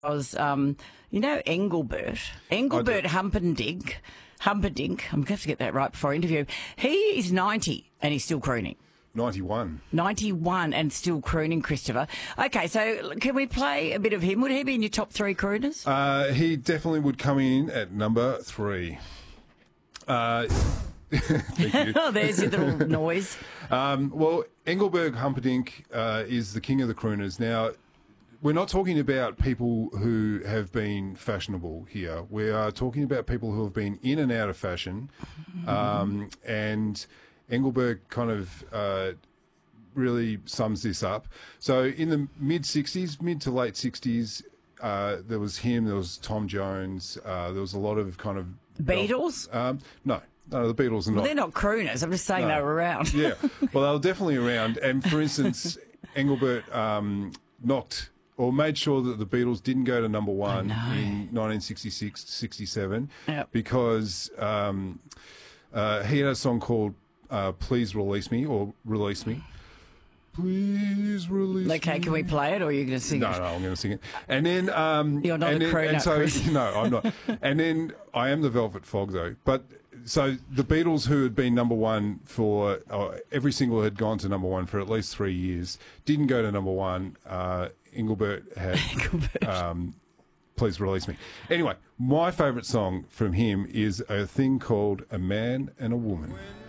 was, Engelbert Humperdinck, I'm going to have to get that right before I interview him. He is 90 and he's still crooning. 91. 91 and still crooning, Christopher. Okay, so can we play a bit of him? Would he be in your top three crooners? He definitely would come in at number 3. Thank you. Oh, there's your little noise. Well, Engelbert Humperdinck is the king of the crooners. Now, we're not talking about people who have been fashionable here. We are talking about people who have been in and out of fashion. And Engelbert kind of really sums this up. So in the mid to late 60s, there was him, there was Tom Jones, there was a lot of kind of... Beatles? No, the Beatles are not. Well, they're not crooners. I'm just saying they were around. Yeah, well, they were definitely around. And for instance, Engelbert made sure that the Beatles didn't go to number 1 in 1966-67 because he had a song called Please Release Me, or Release Me. Please release me. Okay, can we play it, or are you going to sing No, it? I'm going to sing it. And then... You're not a crooner, Chris. No, I'm not. And then I am the Velvet Fog, though. But so the Beatles, who had been number 1 for... every single had gone to number 1 for at least 3 years, didn't go to number 1. Engelbert had... Please Release Me. Anyway, my favourite song from him is a thing called A Man and a Woman.